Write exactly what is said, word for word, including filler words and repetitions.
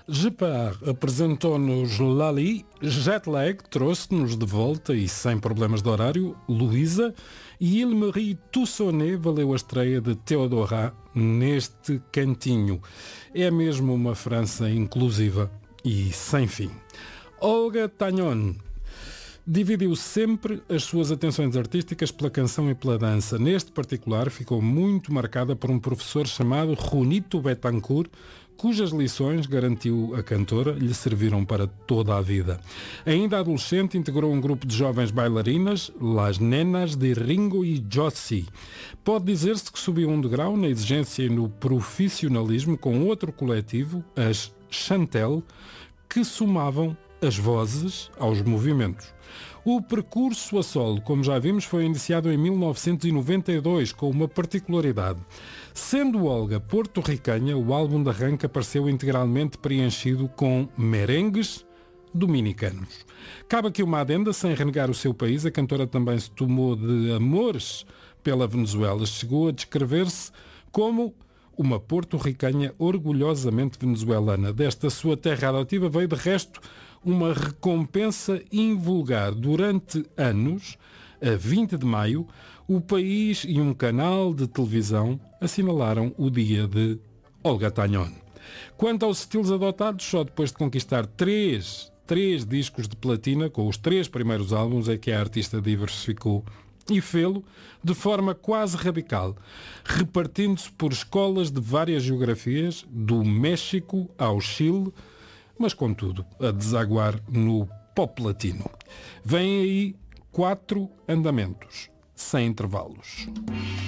Gepard apresentou-nos Lali, Jetlag trouxe-nos de volta e sem problemas de horário, Luísa, e Ilmarie Toussonet valeu a estreia de Theodora neste cantinho. É mesmo uma França inclusiva e sem fim. Olga Tagnon dividiu sempre as suas atenções artísticas pela canção e pela dança. Neste particular, ficou muito marcada por um professor chamado Junito Betancourt, cujas lições, garantiu a cantora, lhe serviram para toda a vida. Ainda adolescente, integrou um grupo de jovens bailarinas, Las Nenas de Ringo e Josie. Pode dizer-se que subiu um degrau na exigência e no profissionalismo com outro coletivo, as Chantel, que somavam as vozes aos movimentos. O percurso a solo, como já vimos, foi iniciado em mil novecentos e noventa e dois, com uma particularidade. Sendo Olga porto-ricanha, o álbum de arranque apareceu integralmente preenchido com merengues dominicanos. Cabe aqui uma adenda, sem renegar o seu país, a cantora também se tomou de amores pela Venezuela. Chegou a descrever-se como uma porto-ricanha orgulhosamente venezuelana. Desta sua terra adotiva veio, de resto, uma recompensa invulgar. Durante anos, a vinte de maio, o país e um canal de televisão assinalaram o dia de Olga Tagnon. Quanto aos estilos adotados, só depois de conquistar três, três discos de platina, com os três primeiros álbuns, é que a artista diversificou e fê-lo de forma quase radical, repartindo-se por escolas de várias geografias, do México ao Chile, mas, contudo, a desaguar no pop latino. Vêm aí quatro andamentos, sem intervalos.